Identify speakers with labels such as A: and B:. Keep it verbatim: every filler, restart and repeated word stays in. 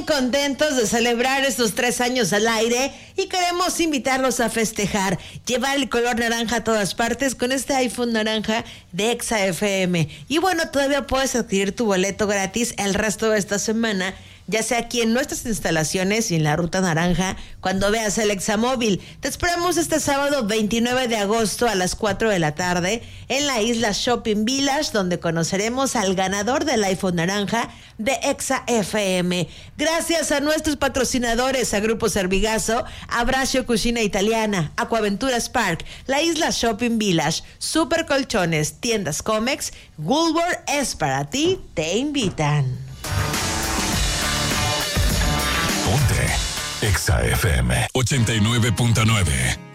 A: bien contentos de celebrar estos tres años al aire y queremos invitarlos a festejar, llevar el color naranja a todas partes con este iPhone naranja de Exa F M. Y bueno, todavía puedes adquirir tu boleto gratis el resto de esta semana, ya sea aquí en nuestras instalaciones y en la Ruta Naranja, cuando veas el Examóvil. Te esperamos este sábado veintinueve de agosto a las cuatro de la tarde en la Isla Shopping Village, donde conoceremos al ganador del iPhone naranja de Exa F M. Gracias a nuestros patrocinadores, a Grupo Servigazo, Abracio Cucina Italiana, Aquaventuras Park, la Isla Shopping Village, Super Colchones, Tiendas Comex, Woolworth es para ti, te invitan.
B: Ponte Exa F M ochenta y nueve punto nueve.